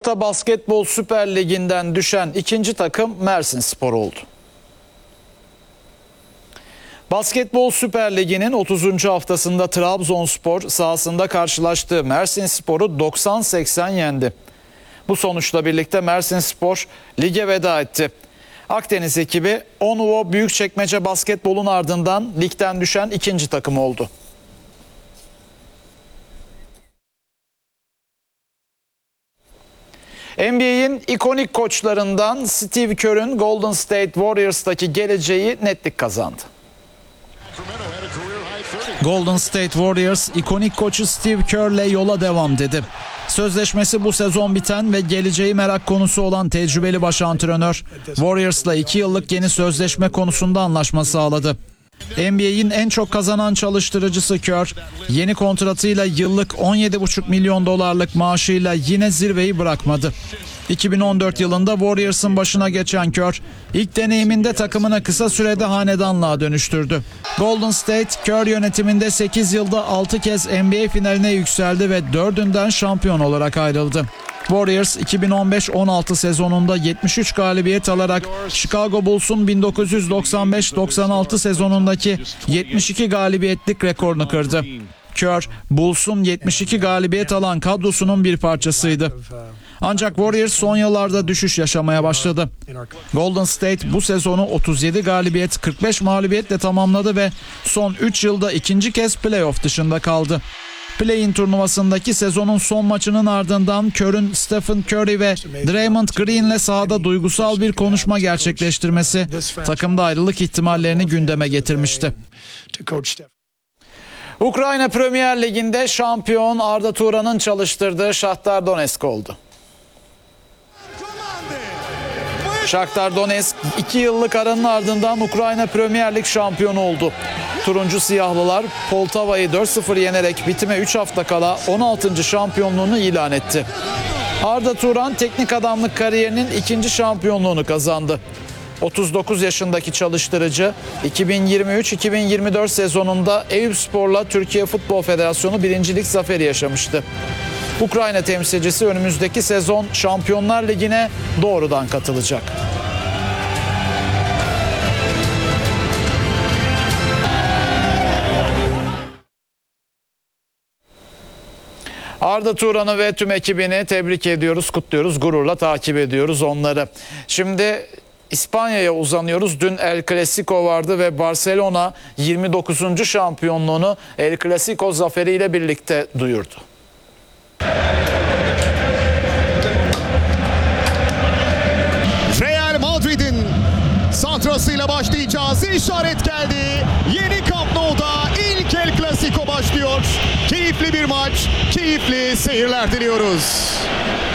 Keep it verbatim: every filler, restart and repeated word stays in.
Sparta Basketbol Süper Ligi'nden düşen ikinci takım Mersinspor oldu. Basketbol Süper Ligi'nin otuzuncu haftasında Trabzonspor sahasında karşılaştığı Mersinspor'u doksan seksen yendi. Bu sonuçla birlikte Mersinspor lige veda etti. Akdeniz ekibi Onuvo Büyükçekmece Basketbol'un ardından ligden düşen ikinci takım oldu. N B A'in ikonik koçlarından Steve Kerr'ün Golden State Warriors'taki geleceği netlik kazandı. Golden State Warriors ikonik koçu Steve Kerr'le yola devam dedi. Sözleşmesi bu sezon biten ve geleceği merak konusu olan tecrübeli baş antrenör Warriors'la iki yıllık yeni sözleşme konusunda anlaşma sağladı. N B A'in en çok kazanan çalıştırıcısı Kerr, yeni kontratıyla yıllık on yedi buçuk milyon dolarlık maaşıyla yine zirveyi bırakmadı. iki bin on dört yılında Warriors'ın başına geçen Kerr, ilk deneyiminde takımını kısa sürede hanedanlığa dönüştürdü. Golden State, Kerr yönetiminde sekiz yılda altı kez N B A finaline yükseldi ve dördünden şampiyon olarak ayrıldı. Warriors iki bin on beş on altı sezonunda yetmiş üç galibiyet alarak Chicago Bulls'un bin dokuz yüz doksan beş doksan altı sezonundaki yetmiş iki galibiyetlik rekorunu kırdı. Kerr, Bulls'un yetmiş iki galibiyet alan kadrosunun bir parçasıydı. Ancak Warriors son yıllarda düşüş yaşamaya başladı. Golden State bu sezonu otuz yedi galibiyet kırk beş mağlubiyetle tamamladı ve son üç yılda ikinci kez playoff dışında kaldı. Play-in turnuvasındaki sezonun son maçının ardından Kerr'ün Stephen Curry ve Draymond Green'le sahada duygusal bir konuşma gerçekleştirmesi takımda ayrılık ihtimallerini gündeme getirmişti. Ukrayna Premier Ligi'nde şampiyon Arda Turan'ın çalıştırdığı Shakhtar Donetsk oldu. Shakhtar Donetsk iki yıllık aranın ardından Ukrayna Premier Lig şampiyonu oldu. Turuncu Siyahlılar Poltava'yı dört sıfır yenerek bitime üç hafta kala on altıncı şampiyonluğunu ilan etti. Arda Turan teknik adamlık kariyerinin ikinci şampiyonluğunu kazandı. otuz dokuz yaşındaki çalıştırıcı iki bin yirmi üç iki bin yirmi dört sezonunda Eyüpspor'la Türkiye Futbol Federasyonu birincilik zaferi yaşamıştı. Ukrayna temsilcisi önümüzdeki sezon Şampiyonlar Ligi'ne doğrudan katılacak. Arda Turan'ı ve tüm ekibini tebrik ediyoruz, kutluyoruz, gururla takip ediyoruz onları. Şimdi İspanya'ya uzanıyoruz. Dün El Clasico vardı ve Barcelona yirmi dokuzuncu şampiyonluğunu El Clasico zaferiyle birlikte duyurdu. Real Madrid'in santrasıyla başlayacağız. İşaret geldi. Yeni Camp Nou'da ilk El Clasico başlıyor. Keyifli bir maç, keyifli seyirler diliyoruz.